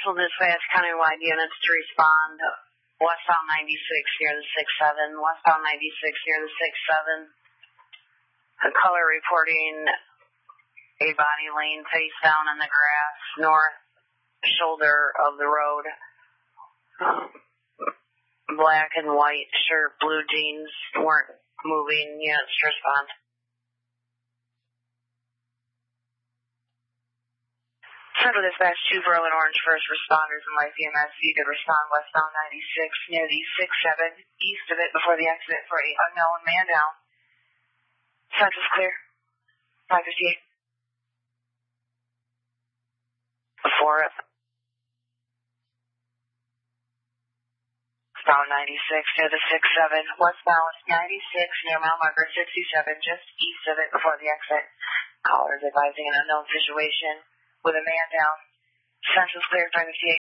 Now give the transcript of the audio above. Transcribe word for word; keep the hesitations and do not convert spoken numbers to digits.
Central Dispatch countywide units to respond. Westbound ninety-six near the six seven. Westbound ninety-six near the six seven. A color reporting a body laying face down in the grass, north shoulder of the road. Black and white shirt, blue jeans, weren't moving. Units to respond. Central Dispatch two for Berlin Orange first responders and light E M S. You could respond westbound ninety-six near the six seven, east of it before the exit for a unknown man down. Central's clear. five fifty-eight. Before it. Westbound ninety-six near the six seven. Westbound ninety-six near mile marker sixty-seven, just east of it before the exit. Callers advising an unknown situation with a man down. Central's clear, five fifty-eight.